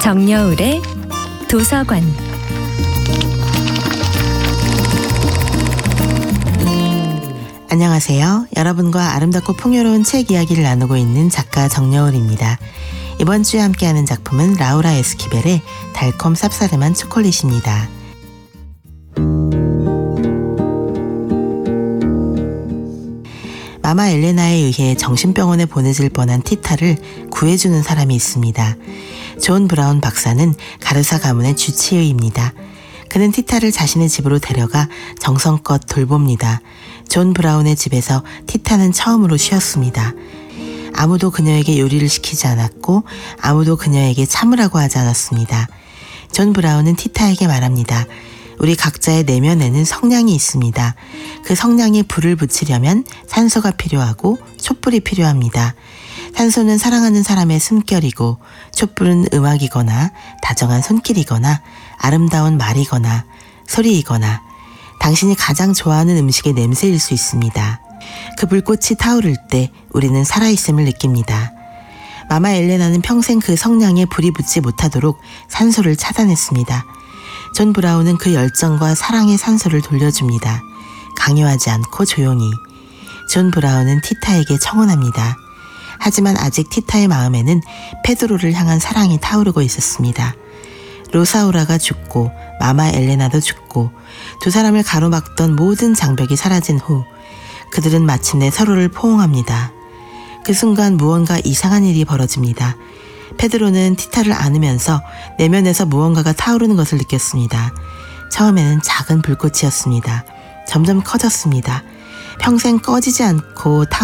정여울의 도서관. 안녕하세요. 여러분과 아름답고 풍요로운 책 이야기를 나누고 있는 작가 정여울입니다. 이번 주에 함께하는 작품은 라우라 에스키벨의 달콤 쌉싸름한 초콜릿입니다. 마마 엘레나에 의해 정신병원에 보내질 뻔한 티타를 구해주는 사람이 있습니다. 존 브라운 박사는 가르사 가문의 주치의입니다. 그는 티타를 자신의 집으로 데려가 정성껏 돌봅니다. 존 브라운의 집에서 티타는 처음으로 쉬었습니다. 아무도 그녀에게 요리를 시키지 않았고 아무도 그녀에게 참으라고 하지 않았습니다. 존 브라운은 티타에게 말합니다. 우리 각자의 내면에는 성냥이 있습니다. 그 성냥에 불을 붙이려면 산소가 필요하고 촛불이 필요합니다. 산소는 사랑하는 사람의 숨결이고 촛불은 음악이거나 다정한 손길이거나 아름다운 말이거나 소리이거나 당신이 가장 좋아하는 음식의 냄새일 수 있습니다. 그 불꽃이 타오를 때 우리는 살아있음을 느낍니다. 마마 엘레나는 평생 그 성냥에 불이 붙지 못하도록 산소를 차단했습니다. 존 브라운은 그 열정과 사랑의 산소를 돌려줍니다. 강요하지 않고 조용히. 존 브라운은 티타에게 청혼합니다. 하지만 아직 티타의 마음에는 페드로를 향한 사랑이 타오르고 있었습니다. 로사우라가 죽고 마마 엘레나도 죽고 두 사람을 가로막던 모든 장벽이 사라진 후 그들은 마침내 서로를 포옹합니다. 그 순간 무언가 이상한 일이 벌어집니다. 페드로는 티타를 안으면서 내면에서 무언가가 타오르는 것을 느꼈습니다. 처음에는 작은 불꽃이었습니다. 점점 커졌습니다. 평생 꺼지지 않고